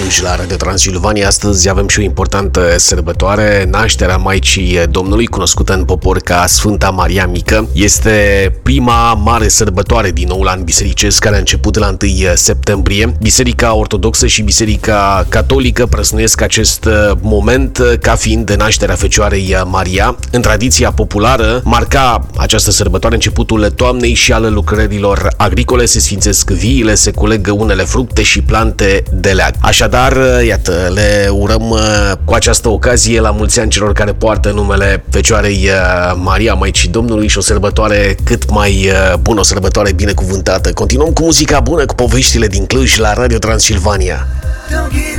Cluj la Radio Transilvania. Astăzi avem și o importantă sărbătoare, nașterea Maicii Domnului, cunoscută în popor ca Sfânta Maria Mică. Este prima mare sărbătoare din noul an bisericesc, care a început la 1 septembrie. Biserica Ortodoxă și Biserica Catolică prăsnuiesc acest moment ca fiind de nașterea Fecioarei Maria. În tradiția populară, marca această sărbătoare începutul toamnei și al lucrărilor agricole, se sfințesc viile, se culeg unele fructe și plante de leag. Așadar, iată, le urăm cu această ocazie la mulți ani celor care poartă numele Fecioarei Maria, Maicii Domnului, și o sărbătoare cât mai bună, o sărbătoare binecuvântată. Continuăm cu muzica bună, cu poveștile din Cluj la Radio Transilvania.